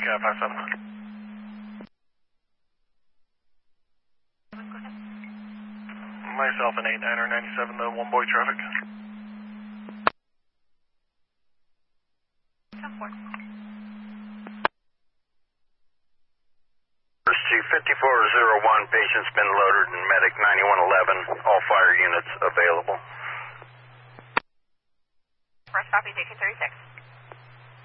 Cat 57. Myself and 8997, the one boy traffic. 10-4. First to 5401, patient's been loaded in medic 9111, all fire units available. First copy, JK 36.